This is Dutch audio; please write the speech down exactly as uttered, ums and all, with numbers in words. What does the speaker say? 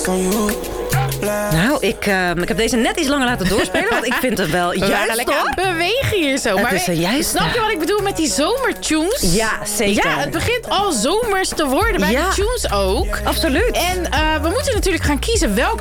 Nou, ik, uh, ik heb deze net iets langer laten doorspelen, want ik vind het wel juist, lekker aan het bewegen hier zo. Het maar is een juist. Snap je wat ik bedoel met die zomertunes? Ja, zeker. Ja, het begint al zomers te worden bij ja, de tunes ook. Absoluut. En uh, we moeten natuurlijk gaan kiezen welk